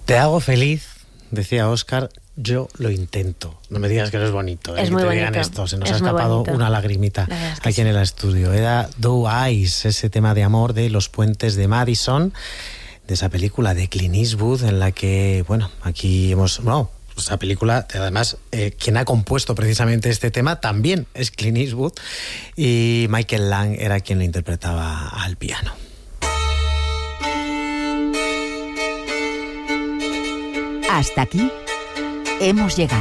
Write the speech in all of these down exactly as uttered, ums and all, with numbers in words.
Te hago feliz, decía Óscar, yo lo intento. No me digas que no es bonito. ¿eh? Es que muy te bonito. digan esto, se nos es ha escapado bonito. una lagrimita es que aquí sí. en el estudio. Era Doe Eyes, ese tema de amor de Los Puentes de Madison, de esa película de Clint Eastwood, en la que, bueno, aquí hemos... No, esa película, además, eh, quien ha compuesto precisamente este tema también es Clint Eastwood, y Michael Lang era quien lo interpretaba al piano. Hasta aquí hemos llegado.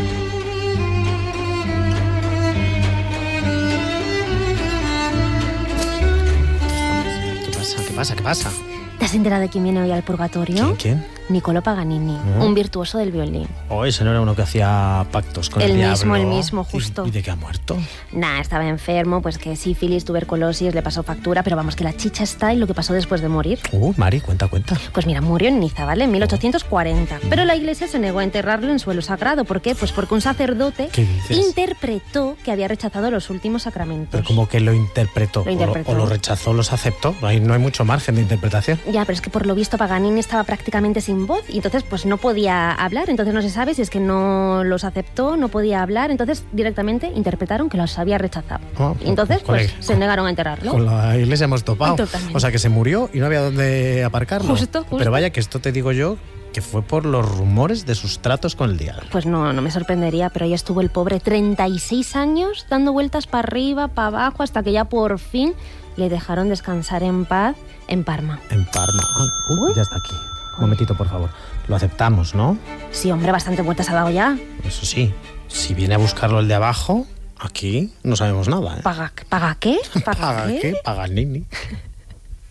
¿Qué pasa? ¿Qué pasa? ¿Qué pasa? ¿Te has enterado de quién viene hoy al purgatorio? ¿Quién? ¿Quién? Niccolo Paganini, ¿Mm? un virtuoso del violín. Oh, ese no era uno que hacía pactos con el, El diablo. mismo, el mismo, ¿Y- justo. ¿Y de qué ha muerto? Nah, estaba enfermo, pues que sífilis, tuberculosis, le pasó factura, pero vamos, que la chicha está y lo que pasó después de morir. Uh, Mari, cuenta, cuenta. Pues mira, murió en Niza, ¿vale? En mil ochocientos cuarenta. Pero la iglesia se negó a enterrarlo en suelo sagrado. ¿Por qué? Pues porque un sacerdote ¿Qué dices? interpretó que había rechazado los últimos sacramentos. Pero como que lo interpretó, Lo interpretó. O, lo, o lo rechazó, los aceptó. No hay, no hay mucho margen de interpretación. Ya, pero es que por lo visto Paganini estaba prácticamente sin voz y entonces pues no podía hablar. Entonces no se sabe si es que no los aceptó, no podía hablar. Entonces directamente interpretaron que los había rechazado. Oh, Y entonces con pues el- se negaron a enterrarlo. Con la iglesia hemos topado. Totalmente. O sea, que se murió y no había dónde aparcarlo. Justo, justo. Pero vaya que esto te digo yo, que fue por los rumores de sus tratos con el diablo. Pues no, no me sorprendería, pero ahí estuvo el pobre treinta y seis años dando vueltas para arriba, para abajo, hasta que ya por fin le dejaron descansar en paz en Parma. En Parma. Ah, uy, Uy. ya está aquí. Un momentito, por favor. Lo aceptamos, ¿no? Sí, hombre, bastante vueltas ha dado ya. Eso sí, si viene a buscarlo el de abajo, aquí no sabemos nada, ¿eh? ¿Paga, ¿paga qué? ¿Paga, ¿Paga qué? qué? Paganini.